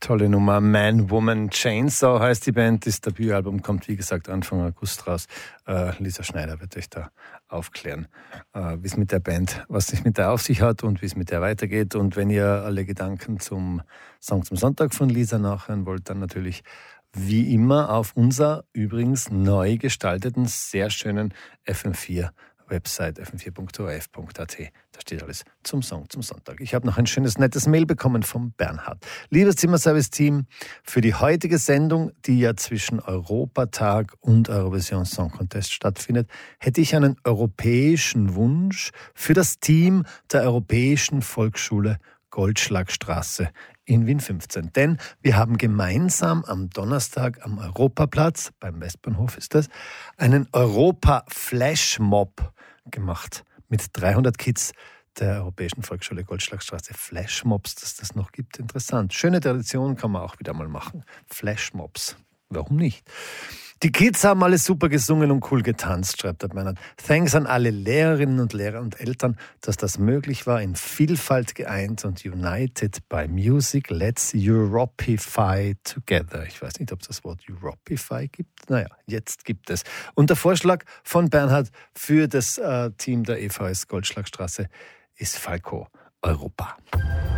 Tolle Nummer. Man, Woman, Chainsaw heißt die Band. Das Debütalbum kommt, wie gesagt, Anfang August raus. Lisa Schneider wird euch da aufklären, wie es mit der Band, was sich mit der auf sich hat und wie es mit der weitergeht. Und wenn ihr alle Gedanken zum Song zum Sonntag von Lisa nachhören wollt, dann natürlich wie immer auf unserer übrigens neu gestalteten, sehr schönen FM4 Website fm4.orf.at. Da steht alles zum Song zum Sonntag. Ich habe noch ein schönes, nettes Mail bekommen vom Bernhard. Liebes Zimmerservice-Team, für die heutige Sendung, die ja zwischen Europatag und Eurovision Song Contest stattfindet, hätte ich einen europäischen Wunsch für das Team der Europäischen Volksschule Goldschlagstraße in Wien 15. Denn wir haben gemeinsam am Donnerstag am Europaplatz, beim Westbahnhof ist das, einen Europa-Flashmob gemacht mit 300 Kids der Europäischen Volksschule Goldschlagstraße. Flashmobs, dass das noch gibt, interessant. Schöne Tradition, kann man auch wieder mal machen. Flashmobs, warum nicht? Die Kids haben alle super gesungen und cool getanzt, schreibt der Bernhard. Thanks an alle Lehrerinnen und Lehrer und Eltern, dass das möglich war, in Vielfalt geeint und united by music. Let's Europify together. Ich weiß nicht, ob es das Wort Europify gibt. Naja, jetzt gibt es. Und der Vorschlag von Bernhard für das Team der EVS Goldschlagstraße ist Falco Europa.